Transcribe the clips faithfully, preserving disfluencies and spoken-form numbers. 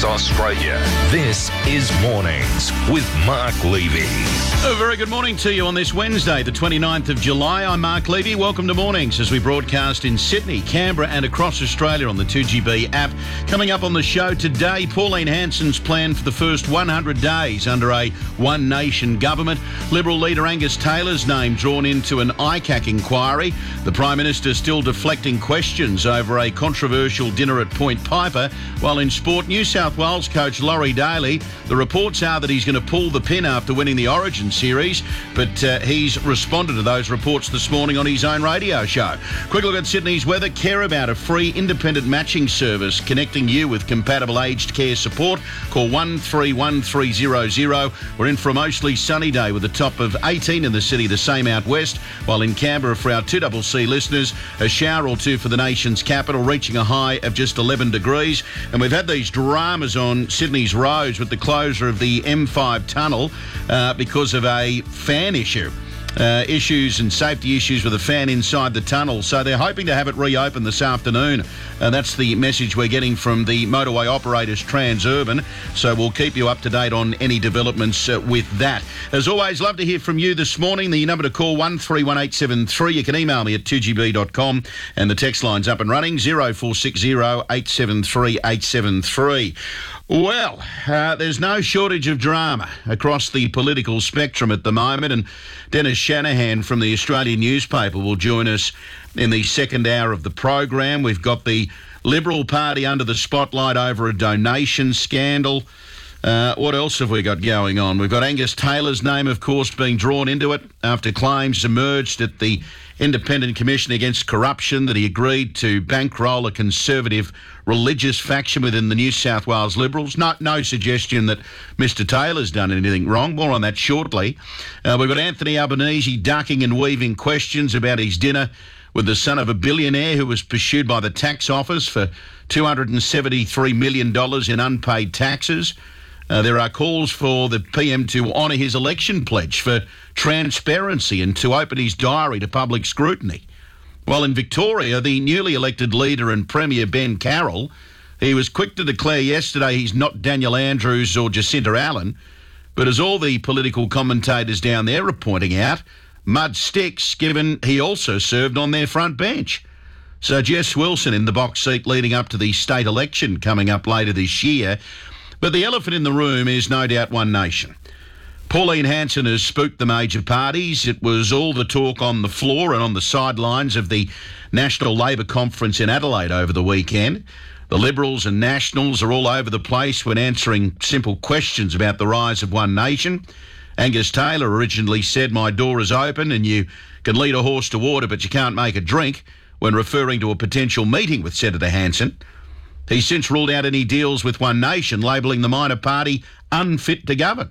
News Australia. This is Mornings with Mark Levy. A very good morning to you on this Wednesday, the twenty-ninth of July. I'm Mark Levy. Welcome to Mornings as we broadcast in Sydney, Canberra and across Australia on the two G B app. Coming up on the show today, Pauline Hanson's plan for the first one hundred days under a One Nation government. Liberal leader Angus Taylor's name drawn into an I C A C inquiry. The Prime Minister still deflecting questions over a controversial dinner at Point Piper. While in sport, New South Wales coach Laurie Daly, the reports are that he's going to pull the pin after winning the Origin series, but uh, he's responded to those reports this morning on his own radio show. Quick look at Sydney's weather. Care About, a free independent matching service connecting you with compatible aged care support. Call one three one three zero zero. We're in for a mostly sunny day with a top of eighteen in the city, the same out west, while in Canberra for our two C C listeners, a shower or two for the nation's capital, reaching a high of just eleven degrees. And we've had these dramas on Sydney's roads with the closure of the M five tunnel uh, because of a fan issue. Uh, issues and safety issues with a fan inside the tunnel. So they're hoping to have it reopened this afternoon. Uh, that's the message we're getting from the motorway operators Transurban. So we'll keep you up to date on any developments uh, with that. As always, love to hear from you this morning. The number to call one three one eight seven three. You can email me at two g b dot com and the text line's up and running zero four six zero eight seven three eight seven three. Well, uh, there's no shortage of drama across the political spectrum at the moment, and Dennis Shanahan from the Australian newspaper will join us in the second hour of the program. We've got the Liberal Party under the spotlight over a donation scandal. Uh, what else have we got going on? We've got Angus Taylor's name, of course, being drawn into it after claims emerged at the Independent Commission Against Corruption that he agreed to bankroll a conservative religious faction within the New South Wales Liberals. No, no suggestion that Mister Taylor's done anything wrong. More on that shortly. Uh, we've got Anthony Albanese ducking and weaving questions about his dinner with the son of a billionaire who was pursued by the tax office for two hundred seventy-three million dollars in unpaid taxes. Uh, there are calls for the P M to honour his election pledge for transparency and to open his diary to public scrutiny. While in Victoria, the newly elected leader and Premier Ben Carroll, he was quick to declare yesterday he's not Daniel Andrews or Jacinta Allen, but as all the political commentators down there are pointing out, mud sticks given he also served on their front bench. So Jess Wilson in the box seat leading up to the state election coming up later this year. But the elephant in the room is no doubt One Nation. Pauline Hanson has spooked the major parties. It was all the talk on the floor and on the sidelines of the National Labor Conference in Adelaide over the weekend. The Liberals and Nationals are all over the place when answering simple questions about the rise of One Nation. Angus Taylor originally said, "My door is open and you can lead a horse to water, but you can't make a drink," when referring to a potential meeting with Senator Hanson. He's since ruled out any deals with One Nation, labelling the minor party unfit to govern.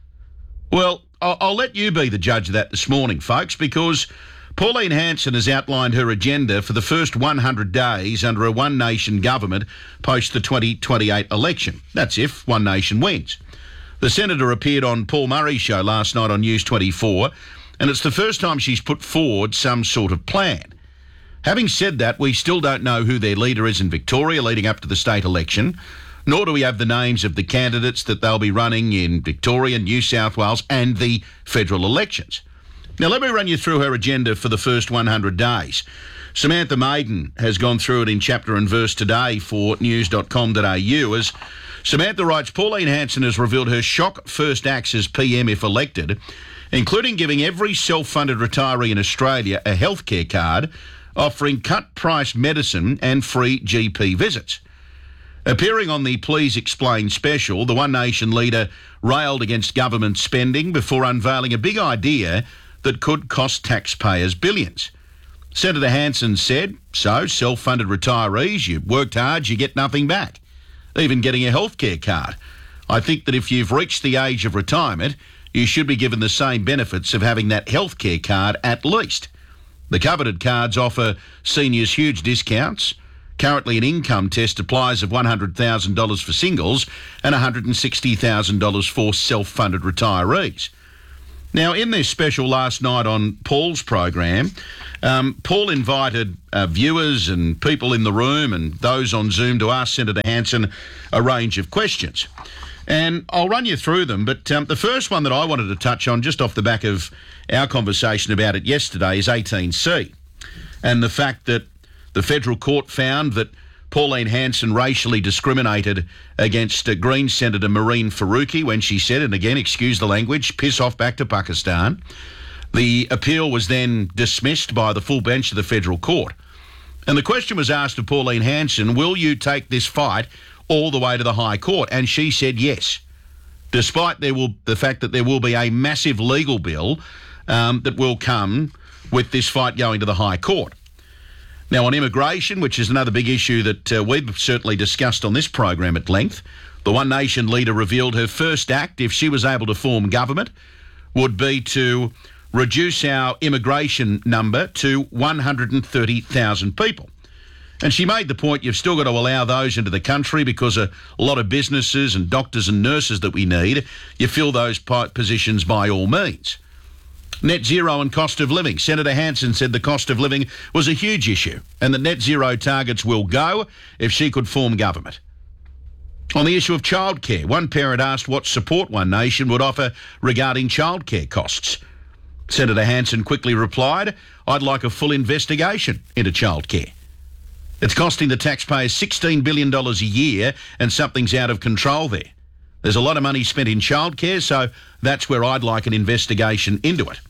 Well, I'll, I'll let you be the judge of that this morning, folks, because Pauline Hanson has outlined her agenda for the first one hundred days under a One Nation government post the twenty twenty-eight election. That's if One Nation wins. The Senator appeared on Paul Murray's show last night on News twenty-four, and it's the first time she's put forward some sort of plan. Having said that, we still don't know who their leader is in Victoria leading up to the state election, nor do we have the names of the candidates that they'll be running in Victoria, New South Wales and the federal elections. Now, let me run you through her agenda for the first one hundred days. Samantha Maiden has gone through it in chapter and verse today for news dot com dot a u. As Samantha writes, Pauline Hanson has revealed her shock first acts as P M if elected, including giving every self-funded retiree in Australia a healthcare card, offering cut-price medicine and free G P visits. Appearing on the Please Explain special, the One Nation leader railed against government spending before unveiling a big idea that could cost taxpayers billions. Senator Hanson said, so self-funded retirees, you worked hard, you get nothing back, even getting a healthcare card. I think that if you've reached the age of retirement, you should be given the same benefits of having that healthcare card at least. The coveted cards offer seniors huge discounts. Currently, an income test applies of one hundred thousand dollars for singles and one hundred sixty thousand dollars for self-funded retirees. Now, in this special last night on Paul's program, um, Paul invited uh, viewers and people in the room and those on Zoom to ask Senator Hanson a range of questions. And I'll run you through them, but um, the first one that I wanted to touch on just off the back of our conversation about it yesterday is eighteen C, and the fact that the federal court found that Pauline Hanson racially discriminated against uh, Green Senator Mehreen Faruqi when she said, and again, excuse the language, piss off back to Pakistan. The appeal was then dismissed by the full bench of the federal court. And the question was asked of Pauline Hanson, will you take this fight all the way to the High Court? And she said yes, despite there will, the fact that there will be a massive legal bill um, that will come with this fight going to the High Court. Now, on immigration, which is another big issue that uh, we've certainly discussed on this program at length, the One Nation leader revealed her first act, if she was able to form government, would be to reduce our immigration number to one hundred thirty thousand people. And she made the point you've still got to allow those into the country because a lot of businesses and doctors and nurses that we need, you fill those positions by all means. Net zero and cost of living. Senator Hanson said the cost of living was a huge issue and that net zero targets will go if she could form government. On the issue of childcare, one parent asked what support One Nation would offer regarding childcare costs. Senator Hanson quickly replied, I'd like a full investigation into childcare. It's costing the taxpayers sixteen billion dollars a year and something's out of control there. There's a lot of money spent in childcare, so that's where I'd like an investigation into it.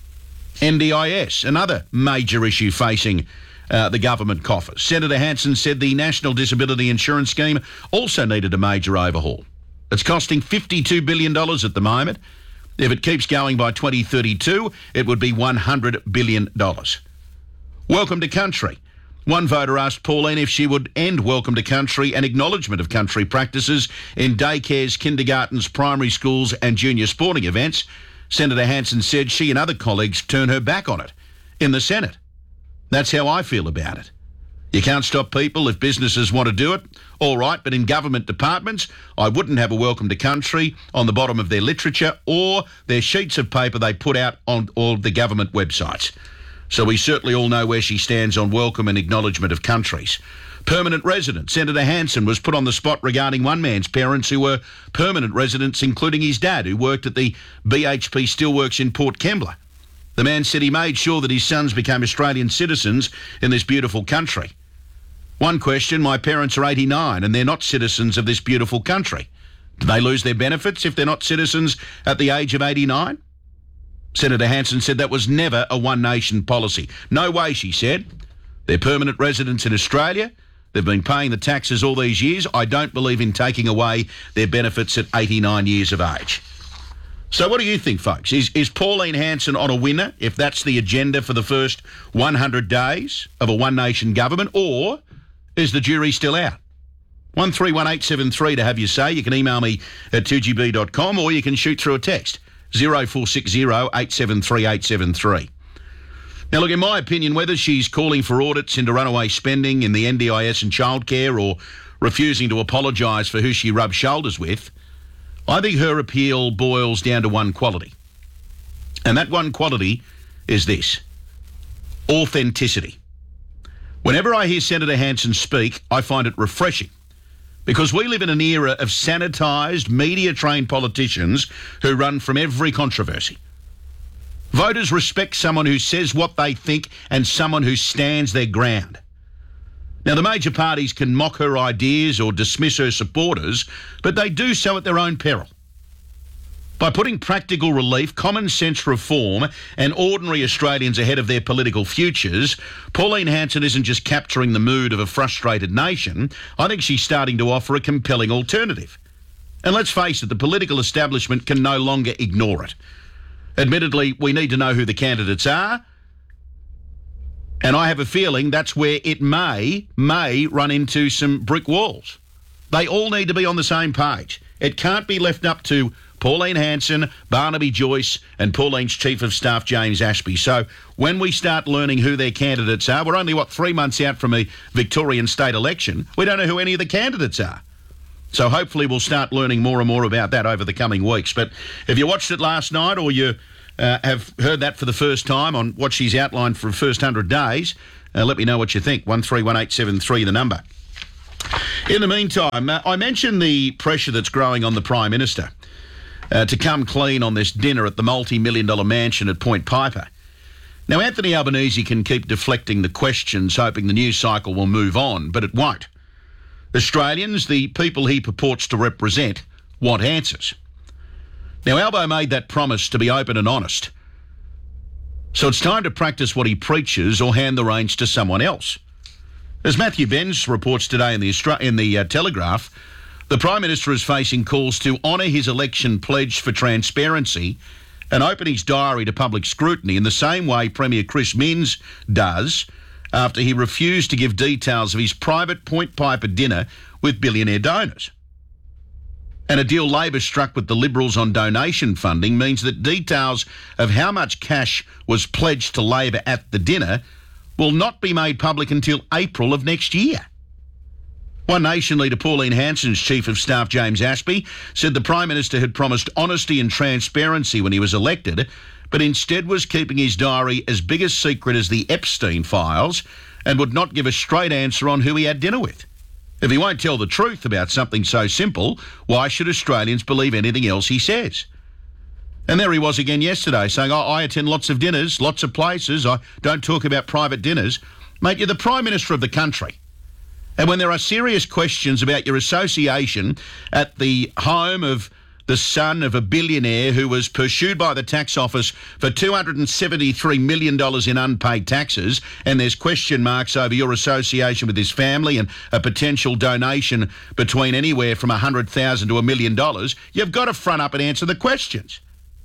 N D I S, another major issue facing uh, the government coffers. Senator Hanson said the National Disability Insurance Scheme also needed a major overhaul. It's costing fifty-two billion dollars at the moment. If it keeps going by twenty thirty-two, it would be one hundred billion dollars. Welcome to country. One voter asked Pauline if she would end Welcome to Country and acknowledgement of country practices in daycares, kindergartens, primary schools and junior sporting events. Senator Hanson said she and other colleagues turn her back on it in the Senate. That's how I feel about it. You can't stop people if businesses want to do it, all right, but in government departments, I wouldn't have a Welcome to Country on the bottom of their literature or their sheets of paper they put out on all the government websites. So we certainly all know where she stands on welcome and acknowledgement of countries. Permanent residents. Senator Hanson was put on the spot regarding one man's parents who were permanent residents, including his dad, who worked at the B H P Steelworks in Port Kembla. The man said he made sure that his sons became Australian citizens in this beautiful country. One question, my parents are eighty-nine and they're not citizens of this beautiful country. Do they lose their benefits if they're not citizens at the age of eighty-nine? Senator Hanson said that was never a One Nation policy. No way, she said. They're permanent residents in Australia. They've been paying the taxes all these years. I don't believe in taking away their benefits at eighty-nine years of age. So what do you think, folks? Is, is Pauline Hanson on a winner if that's the agenda for the first one hundred days of a One Nation government, or is the jury still out? one three one eight seven three to have your say. You can email me at two g b dot com or you can shoot through a text, zero four six zero eight seven three eight seven three. Now, look, in my opinion, whether she's calling for audits into runaway spending in the N D I S and childcare or refusing to apologise for who she rubs shoulders with, I think her appeal boils down to one quality. And that one quality is this: authenticity. Whenever I hear Senator Hanson speak, I find it refreshing, because we live in an era of sanitised, media-trained politicians who run from every controversy. Voters respect someone who says what they think and someone who stands their ground. Now, the major parties can mock her ideas or dismiss her supporters, but they do so at their own peril. By putting practical relief, common sense reform and ordinary Australians ahead of their political futures, Pauline Hanson isn't just capturing the mood of a frustrated nation. I think she's starting to offer a compelling alternative. And let's face it, the political establishment can no longer ignore it. Admittedly, we need to know who the candidates are, and I have a feeling that's where it may, may run into some brick walls. They all need to be on the same page. It can't be left up to Pauline Hanson, Barnaby Joyce and Pauline's Chief of Staff, James Ashby. So when we start learning who their candidates are, we're only, what, three months out from a Victorian state election. We don't know who any of the candidates are. So hopefully we'll start learning more and more about that over the coming weeks. But if you watched it last night or you uh, have heard that for the first time on what she's outlined for the first one hundred days. Uh, let me know what you think. one three one eight seven three, the number. In the meantime, uh, I mentioned the pressure that's growing on the Prime Minister uh, to come clean on this dinner at the multi-million dollar mansion at Point Piper. Now, Anthony Albanese can keep deflecting the questions, hoping the news cycle will move on, but it won't. Australians, the people he purports to represent, want answers. Now, Albo made that promise to be open and honest. So it's time to practice what he preaches or hand the reins to someone else. As Matthew Benz reports today in the, Austra- in the uh, Telegraph, the Prime Minister is facing calls to honour his election pledge for transparency and open his diary to public scrutiny in the same way Premier Chris Minns does after he refused to give details of his private Point Piper dinner with billionaire donors. And a deal Labor struck with the Liberals on donation funding means that details of how much cash was pledged to Labor at the dinner will not be made public until April of next year. One Nation leader, Pauline Hanson's Chief of Staff, James Aspey, said the Prime Minister had promised honesty and transparency when he was elected, but instead was keeping his diary as big a secret as the Epstein files and would not give a straight answer on who he had dinner with. If he won't tell the truth about something so simple, why should Australians believe anything else he says? And there he was again yesterday saying, oh, I attend lots of dinners, lots of places, I don't talk about private dinners. Mate, you're the Prime Minister of the country. And when there are serious questions about your association at the home of the son of a billionaire who was pursued by the tax office for two hundred seventy-three million dollars in unpaid taxes, and there's question marks over your association with his family and a potential donation between anywhere from one hundred thousand dollars to a million dollars, you've got to front up and answer the questions.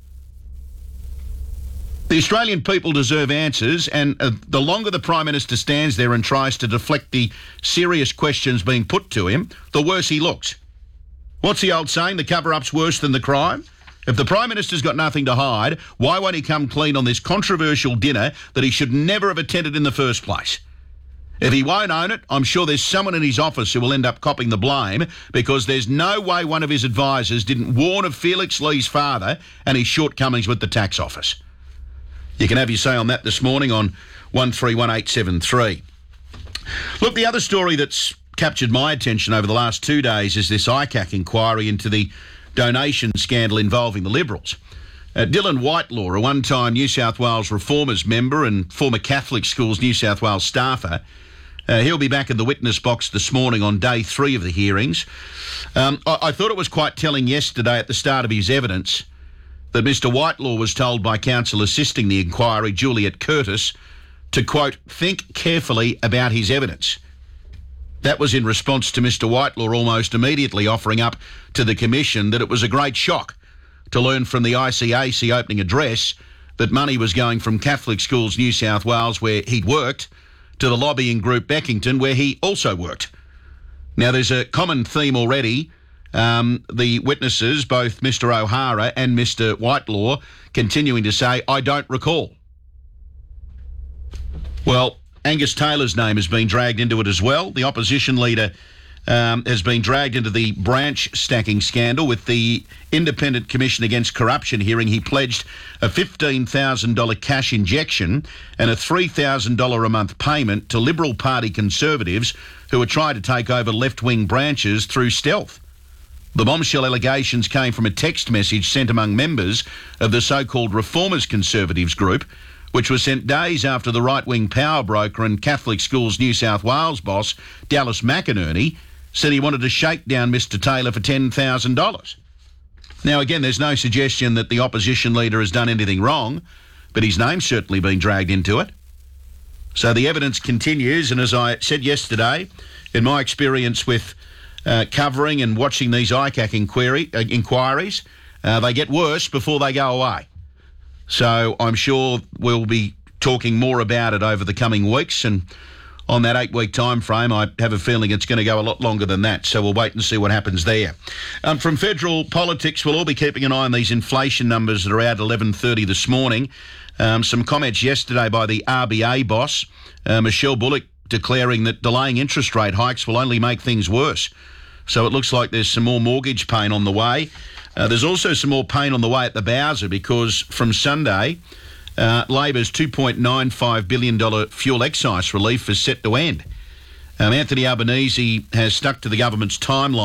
The Australian people deserve answers, and uh, the longer the Prime Minister stands there and tries to deflect the serious questions being put to him, the worse he looks. What's the old saying? The cover-up's worse than the crime? If the Prime Minister's got nothing to hide, why won't he come clean on this controversial dinner that he should never have attended in the first place? If he won't own it, I'm sure there's someone in his office who will end up copping the blame, because there's no way one of his advisors didn't warn of Felix Lee's father and his shortcomings with the tax office. You can have your say on that this morning on one three one eight seven three. Look, the other story that's captured my attention over the last two days is this I C A C inquiry into the donation scandal involving the Liberals. Uh, Dylan Whitelaw, a one-time New South Wales Reformers member and former Catholic Schools New South Wales staffer, uh, he'll be back in the witness box this morning on day three of the hearings. Um, I, I thought it was quite telling yesterday at the start of his evidence that Mister Whitelaw was told by counsel assisting the inquiry, Juliet Curtis, to, quote, think carefully about his evidence. That was in response to Mister Whitelaw almost immediately offering up to the Commission that it was a great shock to learn from the I C A C opening address that money was going from Catholic Schools New South Wales, where he'd worked, to the lobbying group Beckington, where he also worked. Now, there's a common theme already. Um, the witnesses, both Mister O'Hara and Mister Whitelaw, continuing to say, I don't recall. Well, Angus Taylor's name has been dragged into it as well. The opposition leader um, has been dragged into the branch stacking scandal with the Independent Commission Against Corruption hearing. He pledged a fifteen thousand dollars cash injection and a three thousand dollars a month payment to Liberal Party Conservatives who were trying to take over left-wing branches through stealth. The bombshell allegations came from a text message sent among members of the so-called Reformers Conservatives group, which was sent days after the right-wing power broker and Catholic Schools New South Wales boss, Dallas McInerney, said he wanted to shake down Mister Taylor for ten thousand dollars. Now, again, there's no suggestion that the opposition leader has done anything wrong, but his name's certainly been dragged into it. So the evidence continues, and as I said yesterday, in my experience with uh, covering and watching these I C A C inquiry, uh, inquiries, uh, they get worse before they go away. So I'm sure we'll be talking more about it over the coming weeks, and on that eight-week time frame, I have a feeling it's going to go a lot longer than that, so we'll wait and see what happens there. Um, from federal politics, we'll all be keeping an eye on these inflation numbers that are out at eleven thirty this morning. Um, some comments yesterday by the R B A boss, uh, Michelle Bullock, declaring that delaying interest rate hikes will only make things worse. So it looks like there's some more mortgage pain on the way. Uh, there's also some more pain on the way at the Bowser because from Sunday, uh, Labor's two point nine five billion dollars fuel excise relief is set to end. Um, Anthony Albanese has stuck to the government's timeline